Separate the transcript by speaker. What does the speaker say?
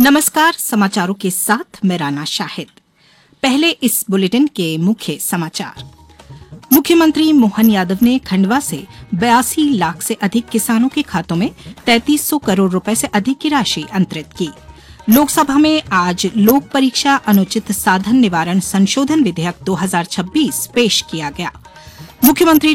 Speaker 1: नमस्कार, समाचारों के साथ मैं राना शाहिद। पहले इस बुलेटिन के मुख्य समाचार। मुख्यमंत्री मोहन यादव ने खंडवा से 82 लाख से अधिक किसानों के खातों में 3300 करोड़ रुपए से अधिक की राशि अंतरित की। लोकसभा में आज लोक परीक्षा अनुचित साधन निवारण संशोधन विधेयक 2026 पेश किया गया। मुख्यमंत्री